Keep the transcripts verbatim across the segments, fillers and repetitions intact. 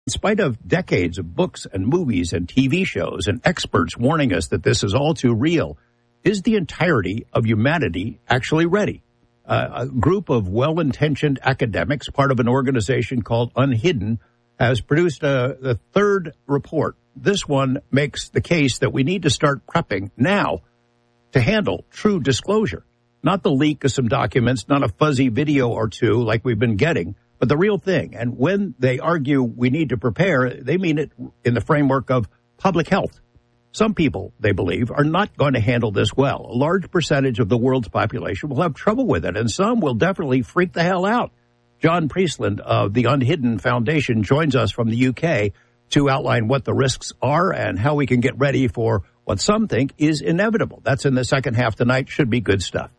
In spite of decades of books and movies and T V shows and experts warning us that this is all too real, is the entirety of humanity actually ready? Uh, a group of well-intentioned academics, part of an organization called Unhidden, has produced a, the third report. This one makes the case that we need to start prepping now to handle true disclosure. Not the leak of some documents, not a fuzzy video or two like we've been getting, but the real thing. And when they argue we need to prepare, they mean it in the framework of public health. Some people, they believe, are not going to handle this well. A large percentage of the world's population will have trouble with it, and some will definitely freak the hell out. John Priestland of the Unhidden Foundation joins us from the U K to outline what the risks are and how we can get ready for what some think is inevitable. That's in the second half tonight. Should be good stuff.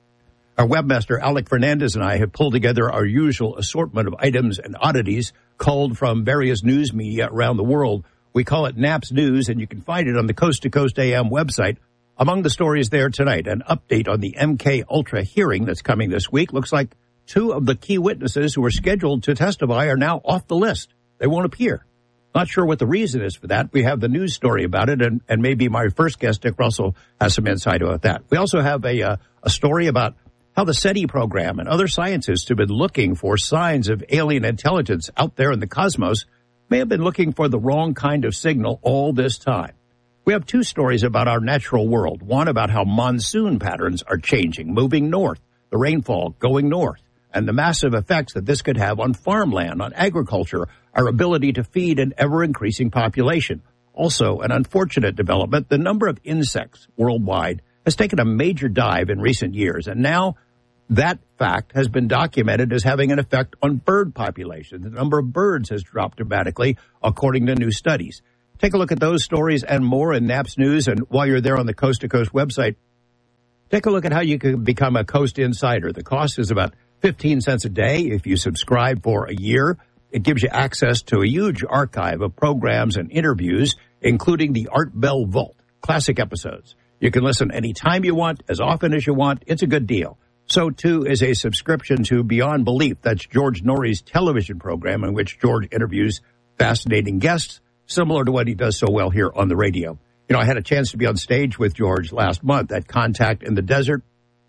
Our webmaster, Alec Fernandez, and I have pulled together our usual assortment of items and oddities culled from various news media around the world. We call it Naps News, and you can find it on the Coast to Coast A M website. Among the stories there tonight, an update on the M K Ultra hearing that's coming this week. Looks like two of the key witnesses who were scheduled to testify are now off the list. They won't appear. Not sure what the reason is for that. We have the news story about it, and, and maybe my first guest, Dick Russell, has some insight about that. We also have a, uh, a story about how the SETI program and other scientists who've been looking for signs of alien intelligence out there in the cosmos may have been looking for the wrong kind of signal all this time. We have two stories about our natural world. One about how monsoon patterns are changing, moving north, the rainfall going north, and the massive effects that this could have on farmland, on agriculture, our ability to feed an ever-increasing population. Also, an unfortunate development, the number of insects worldwide has taken a major dive in recent years, and now that fact has been documented as having an effect on bird populations. The number of birds has dropped dramatically, according to new studies. Take a look at those stories and more in Naps News, and while you're there on the Coast to Coast website, take a look at how you can become a Coast Insider. The cost is about fifteen cents a day if you subscribe for a year. It gives you access to a huge archive of programs and interviews, including the Art Bell Vault, classic episodes. You can listen anytime you want, as often as you want. It's a good deal. So, too, is a subscription to Beyond Belief. That's George Norrie's television program in which George interviews fascinating guests, similar to what he does so well here on the radio. You know, I had a chance to be on stage with George last month at Contact in the Desert.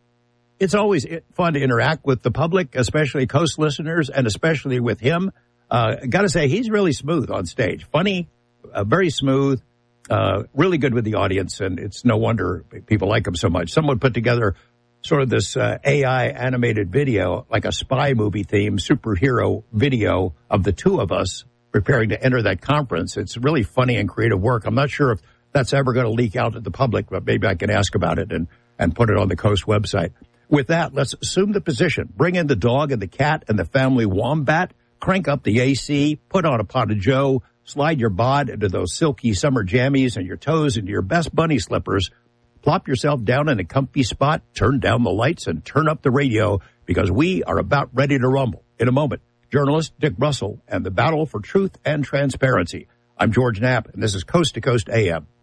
It's always fun to interact with the public, especially Coast listeners, and especially with him. Uh, got to say, he's really smooth on stage. Funny, uh, very smooth. Uh, really good with the audience, and it's no wonder people like him so much. Someone put together sort of this uh, A I animated video, like a spy movie theme, superhero video of the two of us preparing to enter that conference. It's really funny and creative work. I'm not sure if that's ever going to leak out to the public, but maybe I can ask about it and, and put it on the Coast website. With that, let's assume the position. Bring in the dog and the cat and the family wombat, crank up the A C, put on a pot of joe, slide your bod into those silky summer jammies and your toes into your best bunny slippers. Plop yourself down in a comfy spot, turn down the lights, and turn up the radio, because we are about ready to rumble. In a moment, journalist Dick Russell and the battle for truth and transparency. I'm George Knapp, and this is Coast to Coast A M.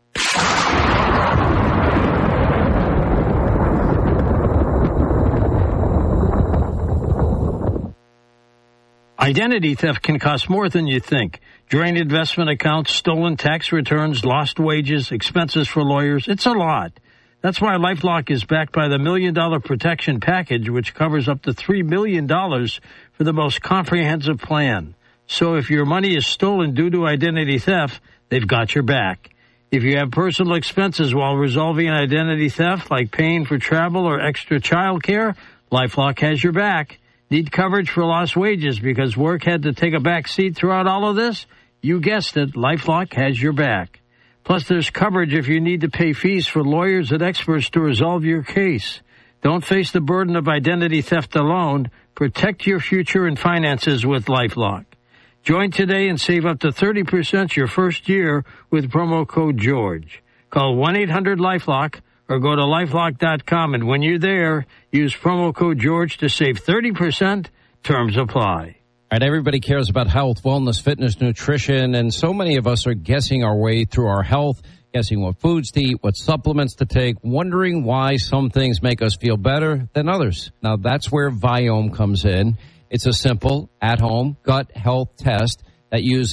Identity theft can cost more than you think. Drained investment accounts, stolen tax returns, lost wages, expenses for lawyers. It's a lot. That's why LifeLock is backed by the Million Dollar Protection Package, which covers up to three million dollars for the most comprehensive plan. So if your money is stolen due to identity theft, they've got your back. If you have personal expenses while resolving an identity theft, like paying for travel or extra child care, LifeLock has your back. Need coverage for lost wages because work had to take a back seat throughout all of this? You guessed it, LifeLock has your back. Plus, there's coverage if you need to pay fees for lawyers and experts to resolve your case. Don't face the burden of identity theft alone. Protect your future and finances with LifeLock. Join today and save up to thirty percent your first year with promo code GEORGE. Call one eight hundred LifeLock or go to lifelock dot com, and when you're there, use promo code GEORGE to save thirty percent. Terms apply. All right, everybody cares about health, wellness, fitness, nutrition, and so many of us are guessing our way through our health, guessing what foods to eat, what supplements to take, wondering why some things make us feel better than others. Now, that's where Viome comes in. It's a simple, at-home gut health test. that use